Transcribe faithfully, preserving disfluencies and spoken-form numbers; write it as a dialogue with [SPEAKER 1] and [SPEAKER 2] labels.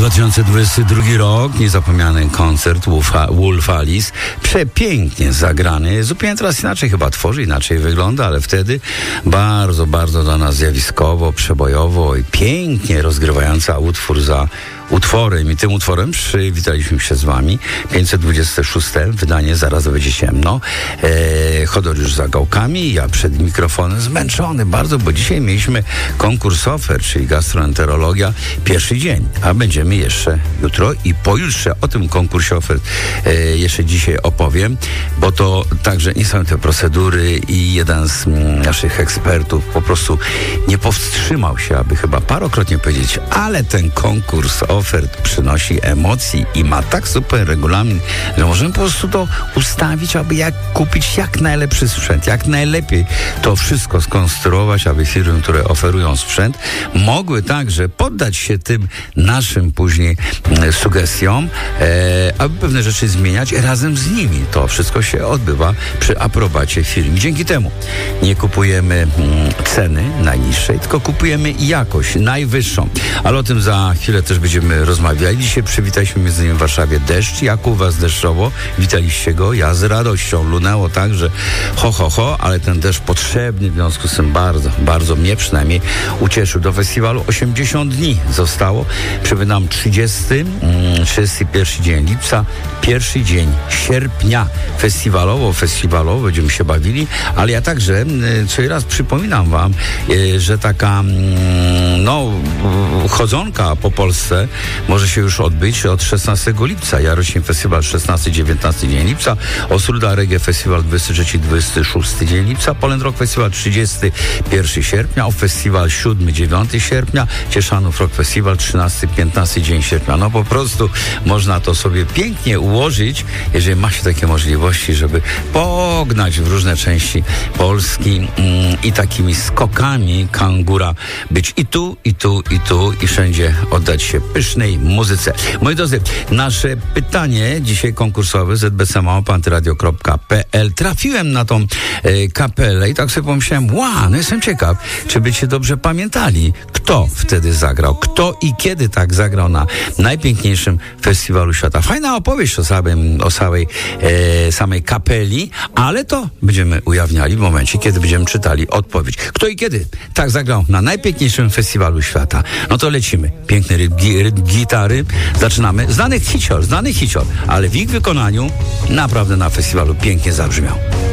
[SPEAKER 1] dwa tysiące dwudziesty drugi rok, niezapomniany koncert Wolf Alice, przepięknie zagrany, zupełnie teraz inaczej chyba tworzy, inaczej wygląda, ale wtedy bardzo, bardzo dla nas zjawiskowo, przebojowo i pięknie rozgrywająca utwór za utworem i tym utworem przywitaliśmy się z wami. pięćset dwudzieste szóste wydanie Zaraz będzie ciemno. E, Chodor już za gałkami, ja przed mikrofonem zmęczony bardzo, bo dzisiaj mieliśmy konkurs ofert, czyli gastroenterologia, pierwszy dzień, a będziemy jeszcze jutro i pojutrze o tym konkursie ofert e, jeszcze dzisiaj opowiem, bo to także niesamowite procedury i jeden z m, naszych ekspertów po prostu nie powstrzymał się, aby chyba parokrotnie powiedzieć, ale ten konkurs ofert przynosi emocji i ma tak super regulamin, że możemy po prostu to ustawić, aby jak kupić jak najlepszy sprzęt, jak najlepiej to wszystko skonstruować, aby firmy, które oferują sprzęt, mogły także poddać się tym naszym później e, sugestiom, e, aby pewne rzeczy zmieniać razem z nimi. To wszystko się odbywa przy aprobacie firm. Dzięki temu nie kupujemy mm, ceny najniższej, tylko kupujemy jakość najwyższą. Ale o tym za chwilę też będziemy rozmawiali. Dzisiaj przywitaliśmy między innymi w Warszawie deszcz. Jak u was deszczowo? Witaliście go? Ja z radością. Lunęło tak, że ho, ho, ho, ale ten deszcz potrzebny, w związku z tym bardzo, bardzo mnie przynajmniej ucieszył. Do festiwalu osiemdziesiąt dni zostało. Przypominam trzydziesty, trzydziesty pierwszy dzień lipca, pierwszy dzień sierpnia. Festiwalowo, festiwalowo będziemy się bawili, ale ja także co raz przypominam wam, że taka no, chodzonka po Polsce może się już odbyć od szesnastego lipca. Jaroślim Festiwal szesnasty dziewiętnasty dzień lipca, Osruda Reggae Festiwal dwudziesty trzeci dwudziesty szósty dzień lipca, Poland Rock Festiwal trzydziesty pierwszy sierpnia, Festiwal siódmy dziewiąty sierpnia, Cieszanów Rock Festiwal trzynasty piętnasty dzień sierpnia. No po prostu można to sobie pięknie ułożyć, jeżeli ma się takie możliwości, żeby pognać w różne części Polski mm, i takimi skokami kangura być i tu, i tu, i tu, i wszędzie oddać się pysznej muzyce. Moi drodzy, nasze pytanie dzisiaj konkursowe z b c małpa antyradio kropka p l. Trafiłem na tą e, kapelę i tak sobie pomyślałem, wow, no jestem ciekaw, czy byście dobrze pamiętali, kto wtedy zagrał, kto i kiedy tak zagrał na najpiękniejszym festiwalu świata. Fajna opowieść o, samym, o samej, e, samej kapeli, ale to będziemy ujawniali w momencie, kiedy będziemy czytali odpowiedź. Kto i kiedy tak zagrał na najpiękniejszym festiwalu świata. No to lecimy. Piękny ryb, ryb gitary. Zaczynamy. Znany hicior, znany hicior, ale w ich wykonaniu naprawdę na festiwalu pięknie zabrzmiał.